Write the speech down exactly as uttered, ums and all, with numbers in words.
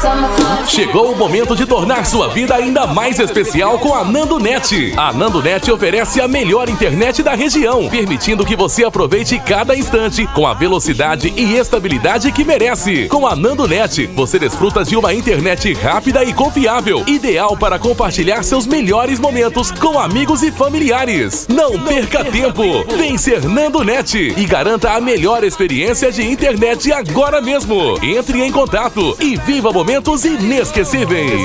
Chegou o momento de tornar sua vida ainda mais especial com a NandoNet. A NandoNet oferece a melhor internet da região, permitindo que você aproveite cada instante com a velocidade e estabilidade que merece. Com a NandoNet, você desfruta de uma internet rápida e confiável, ideal para compartilhar seus melhores momentos com amigos e familiares. Não perca tempo! Vem ser NandoNet e garanta a melhor experiência de internet agora mesmo. Entre em contato e viva momentos inesquecíveis.